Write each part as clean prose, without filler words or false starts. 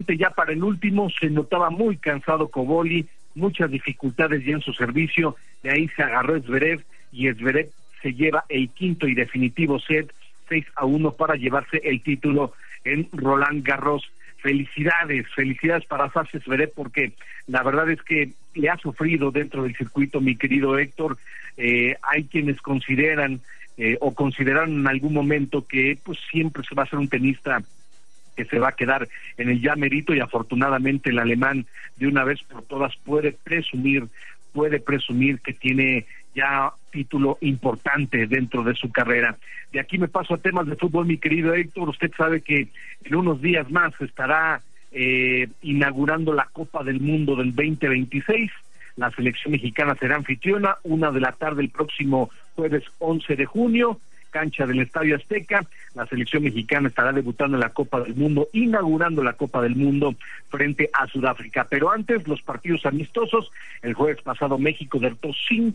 prácticamente ya para el último se notaba muy cansado Koboli, muchas dificultades ya en su servicio, de ahí se agarró Zverev y Zverev se lleva el quinto y definitivo set, 6-1 para llevarse el título en Roland Garros. Felicidades para Sasha Zverev, porque la verdad es que le ha sufrido dentro del circuito, mi querido Héctor. Hay quienes consideran o consideraron en algún momento que pues siempre se va a ser un tenista que se va a quedar en el ya merito, y afortunadamente el alemán de una vez por todas puede presumir que tiene ya título importante dentro de su carrera. De aquí me paso a temas de fútbol, mi querido Héctor. Usted sabe que en unos días más estará inaugurando la Copa del Mundo del 2026. La selección mexicana será anfitriona, 1:00 p.m. el próximo jueves 11 de junio, cancha del Estadio Azteca. La selección mexicana estará debutando en la Copa del Mundo, inaugurando la Copa del Mundo frente a Sudáfrica. Pero antes, los partidos amistosos. El jueves pasado México derrotó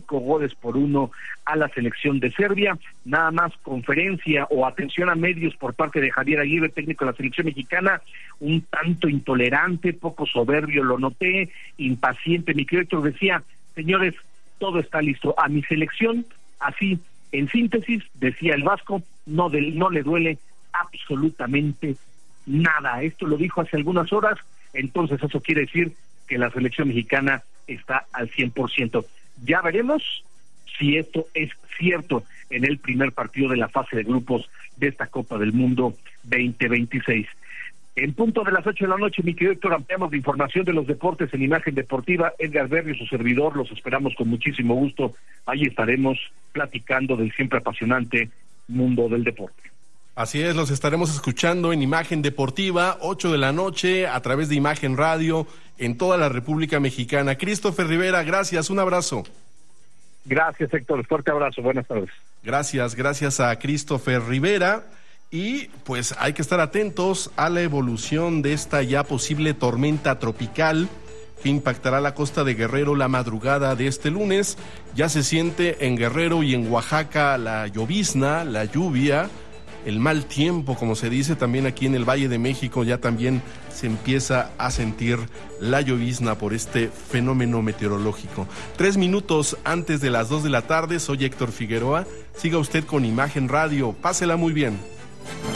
5-1 a la selección de Serbia. Nada más conferencia o atención a medios por parte de Javier Aguirre, técnico de la selección mexicana, un tanto intolerante, poco soberbio, lo noté, impaciente. Mi director decía: señores, todo está listo, a mi selección, así, en síntesis, decía el vasco, no le duele absolutamente nada. Esto lo dijo hace algunas horas, entonces eso quiere decir que la selección mexicana está al 100%. Ya veremos si esto es cierto en el primer partido de la fase de grupos de esta Copa del Mundo 2026. En punto de las 8 de la noche, mi querido Héctor, ampliamos la información de los deportes en Imagen Deportiva. Edgar Berrio, su servidor, los esperamos con muchísimo gusto. Ahí estaremos platicando del siempre apasionante mundo del deporte. Así es, los estaremos escuchando en Imagen Deportiva, 8 de la noche, a través de Imagen Radio, en toda la República Mexicana. Christopher Rivera, gracias, un abrazo. Gracias, Héctor, fuerte abrazo, buenas tardes. Gracias a Christopher Rivera. Y pues hay que estar atentos a la evolución de esta ya posible tormenta tropical que impactará la costa de Guerrero la madrugada de este lunes. Ya se siente en Guerrero y en Oaxaca la llovizna, la lluvia, el mal tiempo, como se dice. También aquí en el Valle de México ya también se empieza a sentir la llovizna por este fenómeno meteorológico. 3 minutos antes de las 2 de la tarde, soy Héctor Figueroa. Siga usted con Imagen Radio. Pásela muy bien.